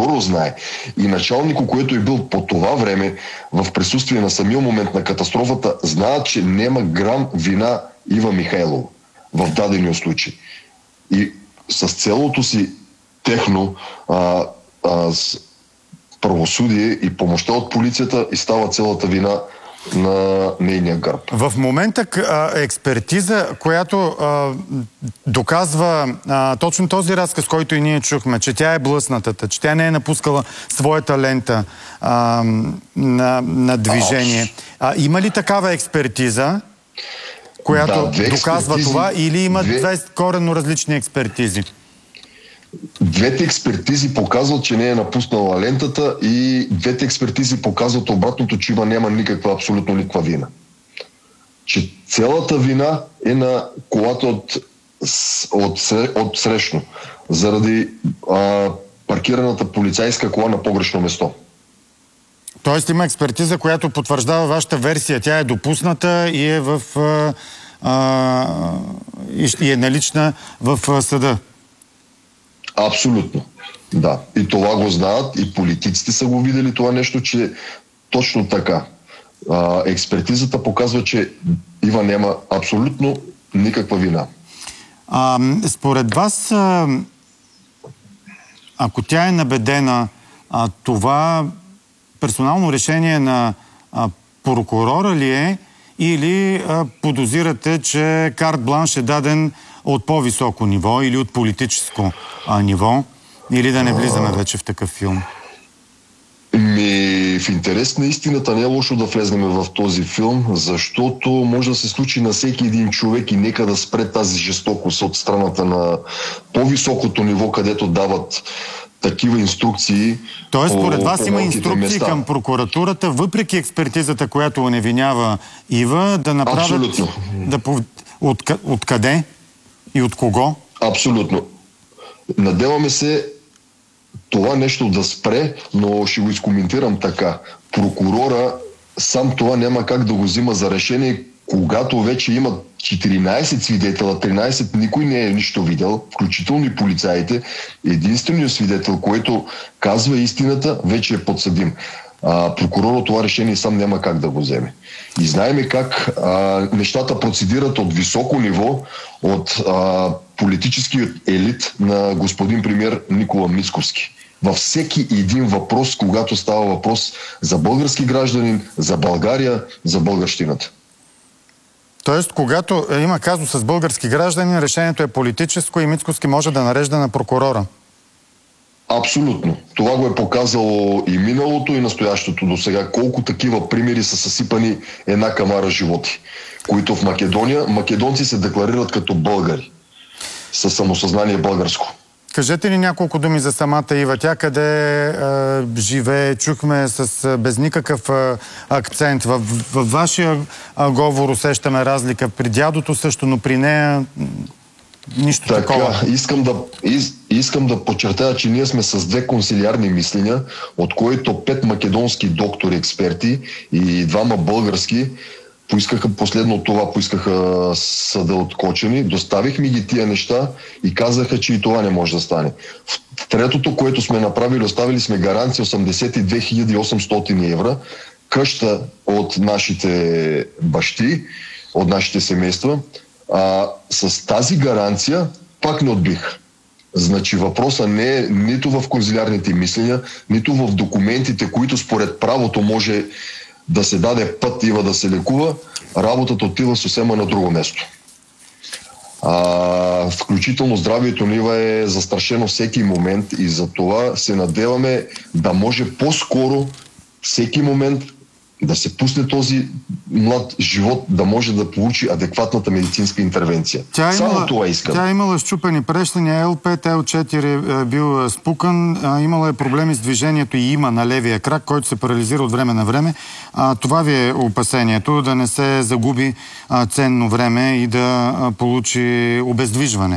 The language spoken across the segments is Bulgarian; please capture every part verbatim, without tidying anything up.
прокурора знае и началнико, което е бил по това време в присъствие на самия момент на катастрофата, знаят, че няма грам вина Ива Михайлова в дадения случай. И с цялото си техно а, а, с правосудие и помощта от полицията и става цялата вина на нейния гърб. В момента а, експертиза, която а, доказва а, точно този разказ, който и ние чухме, че тя е блъснатата, че тя не е напускала своята лента а, на, на движение. А, има ли такава експертиза, която да, доказва това, или има две... две коренно различни експертизи? Двете експертизи показват, че не е напуснала лентата и двете експертизи показват обратното, че има няма никаква, абсолютно никаква вина. Че цялата вина е на колата от, от, от срещно, заради а, паркираната полицейска кола на погрешно место. Тоест има експертиза, която потвърждава вашата версия. Тя е допусната и е, в, а, а, и е налична в съда. Абсолютно, да. И това го знаят, и политиците са го видели това нещо, че точно така. А, експертизата показва, че Ива няма абсолютно никаква вина. А, според вас, а, ако тя е набедена, а, това персонално решение на а, прокурора ли е, или а, подозирате, че карт бланш е даден от по-високо ниво или от политическо а, ниво, или да не влизаме вече в такъв филм? Ми, в интерес на истината не е лошо да влезнем в този филм, защото може да се случи на всеки един човек и нека да спре тази жестокост от страната на по-високото ниво, където дават такива инструкции. Тоест, според вас има инструкции места към прокуратурата, въпреки експертизата, която оневинява Ива, да направят... Абсолютно. Да, от, от къде и от кого? Абсолютно. Надяваме се това нещо да спре, но ще го изкоментирам така. Прокурора сам това няма как да го взима за решение, когато вече има четиринайсет свидетела, тринайсет, никой не е нищо видял, включително и полицаите. Единственият свидетел, който казва истината, вече е подсъдим. А, прокурорът това решение сам няма как да го вземе. И знаеме как а, нещата процедират от високо ниво, от а, политическият елит на господин премиер Никола Мицкоски. Във всеки един въпрос, когато става въпрос за български гражданин, за България, за българщината. Тоест, когато има казус с български гражданин, решението е политическо и Мицкоски може да нарежда на прокурора. Абсолютно. Това го е показало и миналото, и настоящото до сега. Колко такива примери са съсипани една камара животи, които в Македония македонци се декларират като българи, със самосъзнание българско. Кажете ни няколко думи за самата Ива. Тя къде е, живее? Чухме с без никакъв е, акцент. В, в вашия е, говор усещаме разлика. При дядото също, но при нея нищо така, такова. Искам да, из, искам да подчертая, че ние сме с две консилиарни мисления, от които пет македонски доктори, експерти и двама български поискаха последно това, поискаха съда от Кочани, доставихме ги тия неща и казаха, че и това не може да стане. В третото, което сме направили, оставили сме гаранция осемдесет и две хиляди и осемстотин евро, къща от нашите бащи, от нашите семейства. А, с тази гаранция пак не отбиха. Значи въпросът не е нито в конзилиарните мисления, нито в документите, които според правото може да се даде път Ива да се лекува, работата отива съвсем на друго место. А, включително здравието на Ива е застрашено всеки момент и за това се надяваме да може по-скоро всеки момент да се пусне този млад живот, да може да получи адекватната медицинска интервенция. Тя Само имала, това искам. Тя имала счупени прещания, Ел пет, Ел четири е бил спукан, имала е проблеми с движението и има на левия крак, който се парализира от време на време. А, това ви е опасението, да не се загуби а, ценно време и да а, получи обездвижване.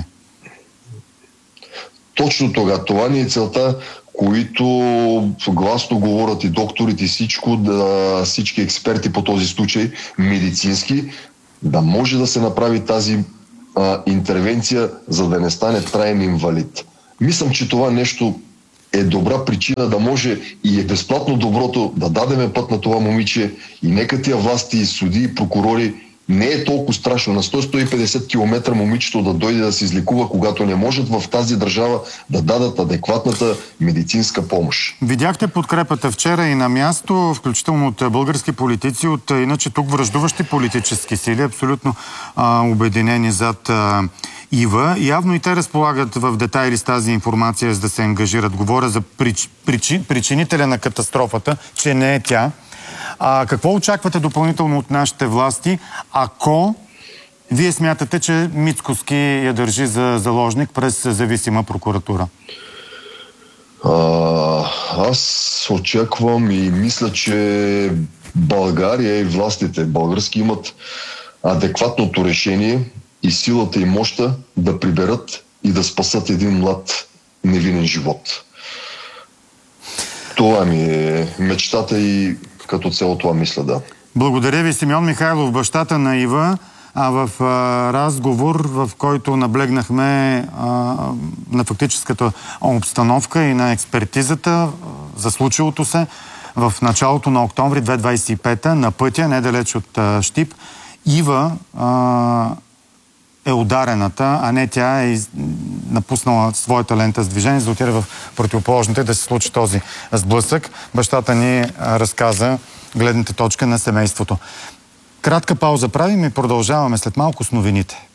Точно тогава. Това ни е целта, които гласно говорят и докторите, и всичко, да, всички експерти по този случай, медицински, да може да се направи тази а, интервенция, за да не стане траен инвалид. Мислям, че това нещо е добра причина да може и е безплатно доброто да дадеме път на това момиче и нека тия власти, съдии и прокурори, не е толкова страшно на сто до сто и петдесет километра момичето да дойде да се излекува, когато не можат в тази държава да дадат адекватната медицинска помощ. Видяхте подкрепата вчера и на място, включително от български политици, от иначе тук враждуващи политически сили, абсолютно а, обединени зад а, Ива. Явно и те разполагат в детайли с тази информация, за да се ангажират. Говоря за прич, причи, причинителя на катастрофата, че не е тя. А какво очаквате допълнително от нашите власти, ако вие смятате, че Мицкоски я държи за заложник през зависима прокуратура? А, аз очаквам и мисля, че България и властите български имат адекватното решение и силата и мощта да приберат и да спасат един млад невинен живот. Това ми е мечтата и като цяло това мисля, да. Благодаря ви, Симеон Михайлов, бащата на Ива. А в а, разговор, в който наблегнахме а, на фактическата обстановка и на експертизата а, за случилото се в началото на октомври две хиляди двадесет и пета на пътя, недалеч от а, Щип, Ива а, е ударената, а не тя е из... напуснала своята лента с движение, за да отиде в противоположната и да се случи този сблъсък. Бащата ни а, разказа гледната точка на семейството. Кратка пауза правим и продължаваме след малко с новините.